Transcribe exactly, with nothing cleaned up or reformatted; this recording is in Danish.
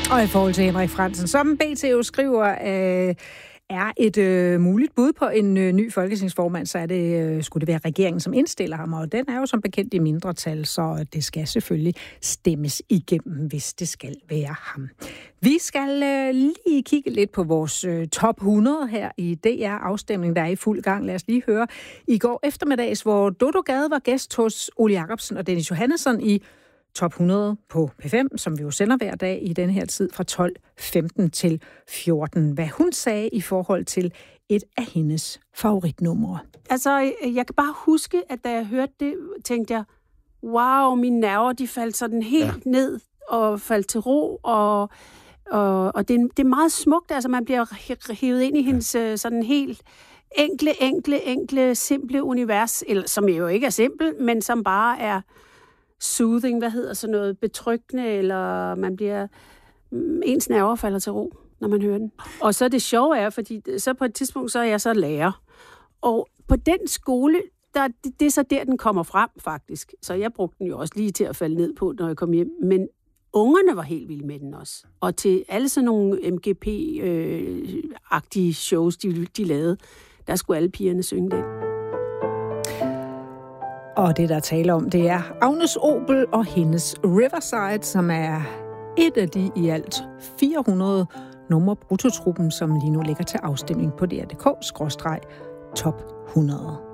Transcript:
Og i forhold til Henrik Frandsen, som B T jo skriver, øh, er et øh, muligt bud på en øh, ny folketingsformand, så er det, øh, skulle det være regeringen, som indstiller ham, og den er jo som bekendt i mindretal, så det skal selvfølgelig stemmes igennem, hvis det skal være ham. Vi skal øh, lige kigge lidt på vores øh, top hundrede her i D R-afstemningen, der er i fuld gang. Lad os lige høre i går eftermiddags, hvor Dodo Gade var gæst hos Ole Jacobsen og Dennis Johannesson i top hundrede på P fem, som vi jo sender hver dag i den her tid fra tolv femten til fjorten. Hvad hun sagde i forhold til et af hendes favoritnumre. Altså, jeg kan bare huske, at da jeg hørte det, tænkte jeg, wow, mine nerver, de faldt sådan helt ja. ned og faldt til ro, og, og, og det, det er meget smukt. Altså, man bliver hævet ind i hendes ja. sådan helt enkle, enkle, enkle, simple univers, eller, som jo ikke er simpel, men som bare er soothing, hvad hedder sådan noget, betryggende, eller man bliver, ens nerver falder til ro, når man hører den. Og så det sjove er, fordi så på et tidspunkt, så er jeg så lærer. Og på den skole, der, det, det er så der, den kommer frem, faktisk. Så jeg brugte den jo også lige til at falde ned på, når jeg kom hjem. Men ungerne var helt vilde med den også. Og til alle sådan nogle M G P-agtige shows, de, de lavede, der skulle alle pigerne synge den. Og det, der taler om, det er Agnes Obel og hendes Riverside, som er et af de i alt fire hundrede numre Bruttotruppen, som lige nu ligger til afstemning på D R punktum d k skråstreg top hundrede.